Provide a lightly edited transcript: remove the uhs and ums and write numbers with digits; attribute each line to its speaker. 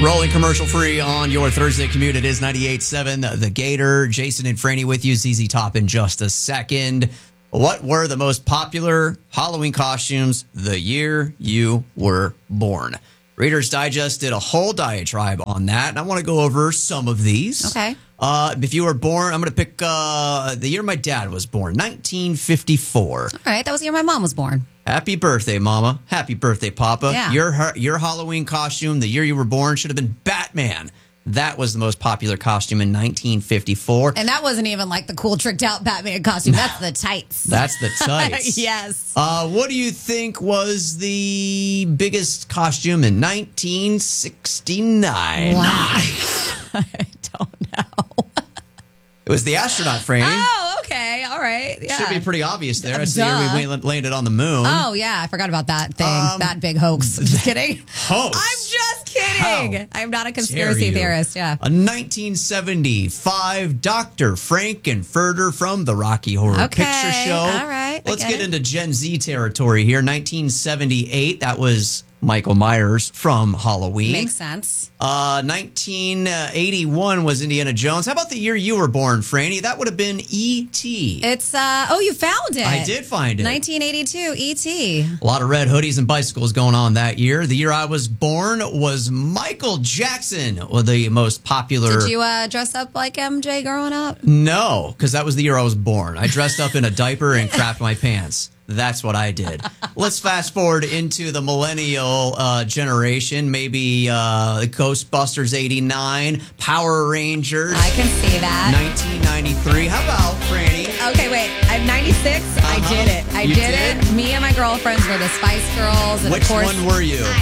Speaker 1: Rolling commercial free on your Thursday commute. It is 98.7 The Gator. Jason and Franny with you. ZZ Top in just a second. What were the most popular Halloween costumes the year you were born? Reader's Digest did a whole diatribe on that, and I want to go over some of these.
Speaker 2: Okay.
Speaker 1: If you were born, I'm going to pick the year my dad was born, 1954.
Speaker 2: All right, that was the year my mom was born.
Speaker 1: Happy birthday, Mama. Happy birthday, Papa.
Speaker 2: Yeah.
Speaker 1: Your Halloween costume the year you were born should have been Batman. That was the most popular costume in 1954.
Speaker 2: And that wasn't even like the cool tricked out Batman costume. That's the tights.
Speaker 1: That's the tights.
Speaker 2: Yes.
Speaker 1: What do you think was the biggest costume in 1969?
Speaker 2: Wow. I don't know.
Speaker 1: It was the astronaut, Franny.
Speaker 2: Oh, okay. All right. Yeah.
Speaker 1: Should be pretty obvious there. That's the year we landed on the moon.
Speaker 2: Oh, yeah. I forgot about that thing. That big hoax. Just kidding.
Speaker 1: Hoax?
Speaker 2: I'm just kidding.
Speaker 1: How
Speaker 2: I'm not a conspiracy theorist. Yeah.
Speaker 1: A 1975 Dr. Frankenfurter from the Rocky Horror Picture Show.
Speaker 2: All right.
Speaker 1: Let's get into Gen Z territory here. 1978, that was Michael Myers from Halloween.
Speaker 2: Makes sense.
Speaker 1: 1981 was Indiana Jones. How about the year you were born, Franny? That would have been E.T.
Speaker 2: It's, you found it.
Speaker 1: I did find it.
Speaker 2: 1982, E.T.
Speaker 1: A lot of red hoodies and bicycles going on that year. The year I was born was Michael Jackson, the most popular.
Speaker 2: Did you dress up like MJ growing up?
Speaker 1: No, because that was the year I was born. I dressed up in a diaper and crapped my pants. That's what I did. Let's fast forward into the millennial generation. Maybe Ghostbusters 89, Power Rangers.
Speaker 2: I can see that.
Speaker 1: 1993. How about, Franny?
Speaker 2: Okay, wait. I'm 96. I did it. I
Speaker 1: You
Speaker 2: did it. Me and my girlfriends were the Spice Girls. And
Speaker 1: Which
Speaker 2: of course,
Speaker 1: one were you?